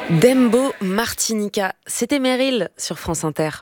Dembo Martinica, c'était Meryl sur France Inter.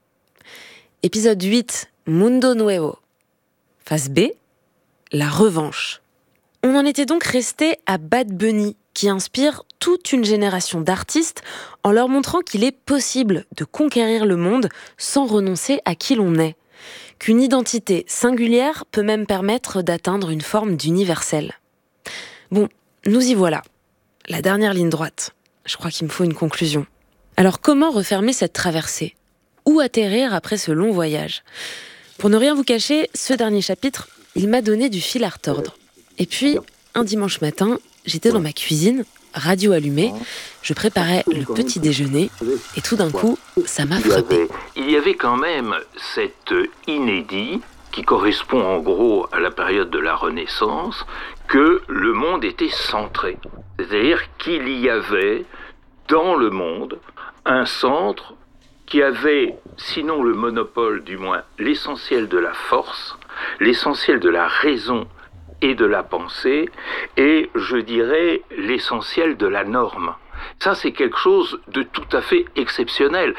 Épisode 8, Mundo Nuevo. Phase B, la revanche. On en était donc resté à Bad Bunny, qui inspire toute une génération d'artistes en leur montrant qu'il est possible de conquérir le monde sans renoncer à qui l'on est. Qu'une identité singulière peut même permettre d'atteindre une forme d'universel. Bon, nous y voilà. La dernière ligne droite. Je crois qu'il me faut une conclusion. Alors comment refermer cette traversée ? Où atterrir après ce long voyage ? Pour ne rien vous cacher, ce dernier chapitre, il m'a donné du fil à retordre. Et puis, un dimanche matin, j'étais dans ma cuisine, radio allumée, je préparais le petit déjeuner, et tout d'un coup, ça m'a frappé. Il y avait quand même cet inédit, qui correspond en gros à la période de la Renaissance, que le monde était centré. C'est-à-dire qu'il y avait dans le monde un centre qui avait, sinon le monopole, du moins l'essentiel de la force, l'essentiel de la raison et de la pensée, et je dirais l'essentiel de la norme. Ça, c'est quelque chose de tout à fait exceptionnel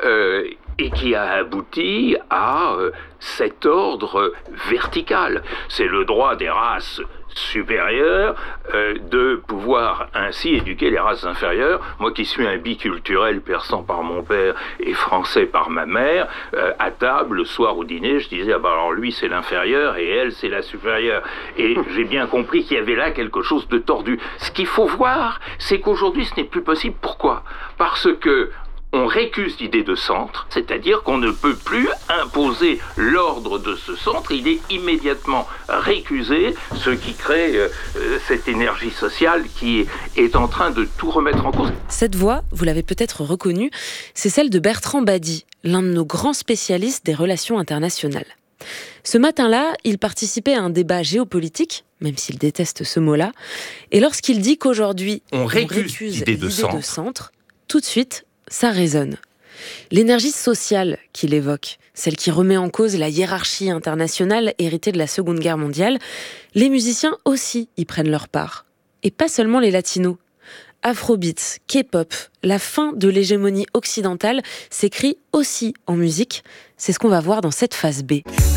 et qui a abouti à cet ordre vertical. C'est le droit des races supérieures de pouvoir ainsi éduquer les races inférieures. Moi qui suis un biculturel, persan par mon père et français par ma mère, à table, le soir au dîner, je disais, ah bah alors lui c'est l'inférieur et elle c'est la supérieure. Et j'ai bien compris qu'il y avait là quelque chose de tordu. Ce qu'il faut voir, c'est qu'aujourd'hui ce n'est plus possible. Pourquoi ? Parce que on récuse l'idée de centre, c'est-à-dire qu'on ne peut plus imposer l'ordre de ce centre, il est immédiatement récusé, ce qui crée cette énergie sociale qui est en train de tout remettre en cause. Cette voix, vous l'avez peut-être reconnue, c'est celle de Bertrand Badi, l'un de nos grands spécialistes des relations internationales. Ce matin-là, il participait à un débat géopolitique, même s'il déteste ce mot-là, et lorsqu'il dit qu'aujourd'hui, on récuse l'idée de centre, tout de suite, ça résonne. L'énergie sociale qu'il évoque, celle qui remet en cause la hiérarchie internationale héritée de la Seconde Guerre mondiale, les musiciens aussi y prennent leur part. Et pas seulement les latinos. Afrobeats, K-pop, la fin de l'hégémonie occidentale s'écrit aussi en musique. C'est ce qu'on va voir dans cette phase B.